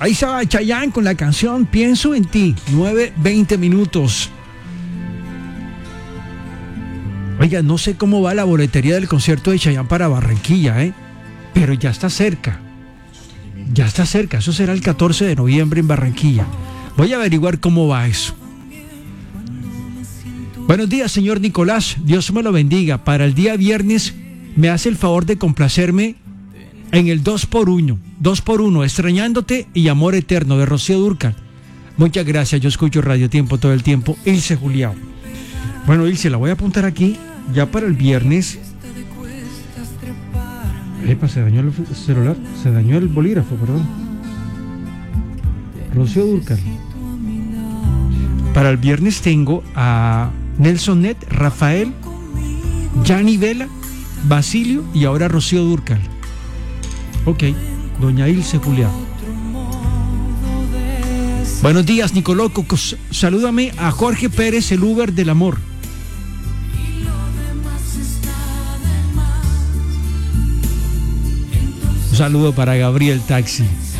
Ahí estaba Chayanne con la canción Pienso en ti, 9:20 minutos. Oiga, no sé cómo va la boletería del concierto de Chayanne para Barranquilla, pero ya está cerca. Ya está cerca, eso será el 14 de noviembre en Barranquilla. Voy a averiguar cómo va eso. Buenos días, señor Nicolás, Dios me lo bendiga. Para el día viernes, me hace el favor de complacerme en el 2x1, Extrañándote y Amor Eterno, de Rocío Dúrcal. Muchas gracias, yo escucho Radio Tiempo todo el tiempo. Ilse Juliao. Bueno, Ilse, la voy a apuntar aquí, ya para el viernes. Epa, se dañó el celular, se dañó el bolígrafo, perdón. Rocío Dúrcal. Para el viernes tengo a Nelson Net, Rafael, Gianni Vela, Basilio y ahora Rocío Dúrcal. Ok, doña Ilse Julián. Buenos días, Nicoloco. Salúdame a Jorge Pérez, el Uber del amor. Un saludo para Gabriel Taxi.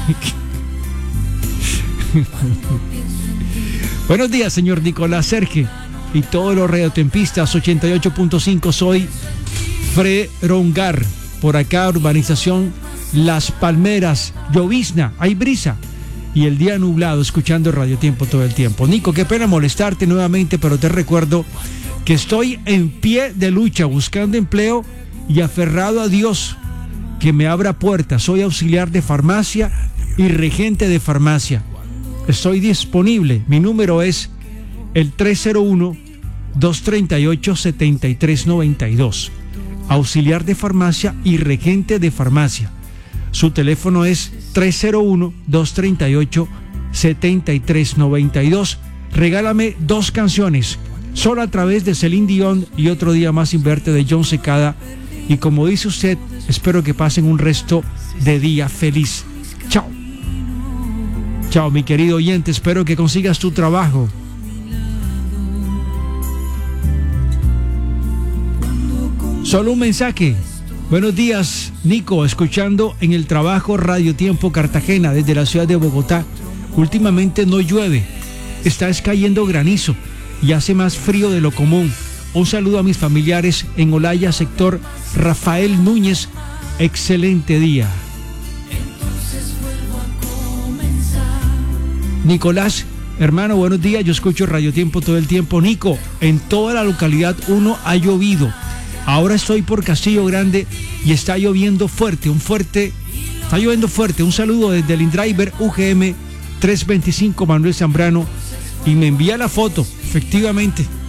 Buenos días, señor Nicolás Serge y todos los radiotempistas 88.5. Soy Frerongar, por acá, urbanización Las Palmeras, llovizna, hay brisa y el día nublado, escuchando Radio Tiempo todo el tiempo. Nico, qué pena molestarte nuevamente, pero te recuerdo que estoy en pie de lucha buscando empleo y aferrado a Dios que me abra puertas. Soy auxiliar de farmacia y regente de farmacia. Estoy disponible. Mi número es el 301-238-7392. Auxiliar de farmacia y regente de farmacia. Su teléfono es 301-238-7392. Regálame 2 canciones, Solo a través de Celine Dion y Otro día más sin verte de John Secada. Y como dice usted, espero que pasen un resto de día feliz. Chao. Chao, mi querido oyente, espero que consigas tu trabajo. Solo un mensaje. Buenos días, Nico, escuchando en el trabajo Radio Tiempo Cartagena desde la ciudad de Bogotá. Últimamente no llueve, está cayendo granizo y hace más frío de lo común. Un saludo a mis familiares en Olaya, sector Rafael Núñez. Excelente día. Nicolás, hermano, buenos días. Yo escucho Radio Tiempo todo el tiempo. Nico, en toda la localidad 1 ha llovido. Ahora estoy por Castillo Grande y está lloviendo fuerte, está lloviendo fuerte. Un saludo desde el InDriver UGM 325 Manuel Zambrano y me envía la foto, efectivamente.